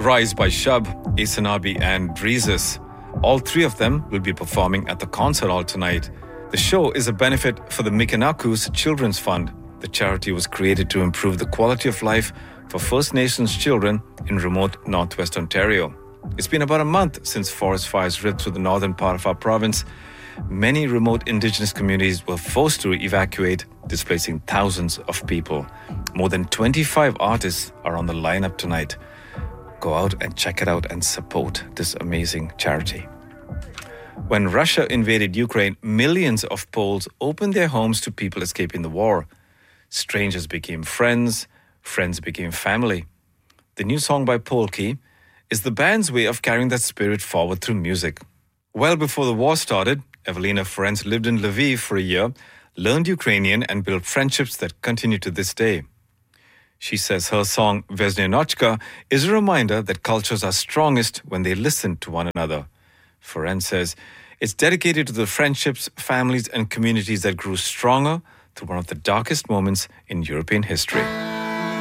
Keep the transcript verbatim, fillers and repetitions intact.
Rise by Shab, Asanabi and Breezes. All three of them will be performing at the concert hall tonight. The show is a benefit for the Mikanakus Children's Fund. The charity was created to improve the quality of life for First Nations children in remote northwest Ontario. It's been about a month since forest fires ripped through the northern part of our province. Many remote Indigenous communities were forced to evacuate, displacing thousands of people. More than twenty-five artists are on the lineup tonight. Go out and check it out and support this amazing charity. When Russia invaded Ukraine, millions of Poles opened their homes to people escaping the war. Strangers became friends, friends became family. The new song by Polki is the band's way of carrying that spirit forward through music. Well before the war started, Evelina Ferenc lived in Lviv for a year, learned Ukrainian and built friendships that continue to this day. She says her song Vesnyanotchka is a reminder that cultures are strongest when they listen to one another. Ferenc says it's dedicated to the friendships, families and communities that grew stronger through one of the darkest moments in European history.